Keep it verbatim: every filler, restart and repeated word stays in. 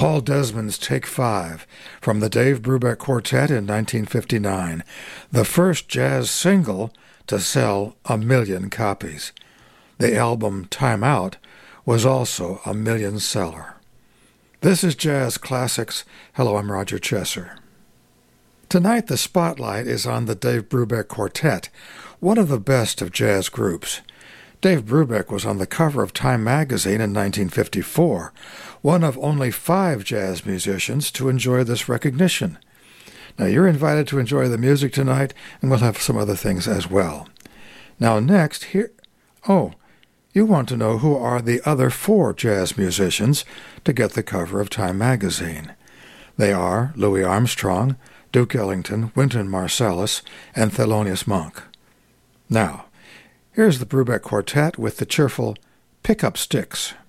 Paul Desmond's Take Five from the Dave Brubeck Quartet in nineteen fifty-nine, the first jazz single to sell a million copies. The album Time Out was also a million seller. This is Jazz Classics. Hello, I'm Roger Chesser. Tonight the spotlight is on the Dave Brubeck Quartet, one of the best of jazz groups. Dave Brubeck was on the cover of Time magazine in nineteen fifty-four, one of only five jazz musicians to enjoy this recognition. Now, you're invited to enjoy the music tonight, and we'll have some other things as well. Now, next, here... Oh, you want to know who are the other four jazz musicians to get the cover of Time magazine. They are Louis Armstrong, Duke Ellington, Wynton Marsalis, and Thelonious Monk. Now, here's the Brubeck Quartet with the cheerful Pick Up Sticks.